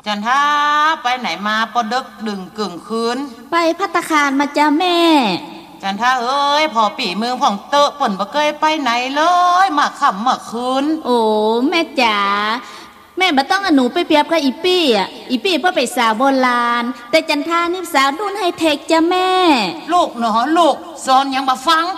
จันท่าไปไหนมาปอดึกดึงกึ่งคืนไปภัตตาคารมาจ้าแม่จันท่าเอ้ยพอปีมือของเตอะป่นบ่เคยไปไหนเลยมาค่ำมาคืนโอ้แม่จ๋าแม่บ่ต้องอหนูไปเปรียบกับอีปี้อีปี้พ่อไปสาวโบราณแต่จันท่านี่สาวรุ่นไฮเทคจ้าแม่ลูกหนอลูกสอนยังบ่ฟัง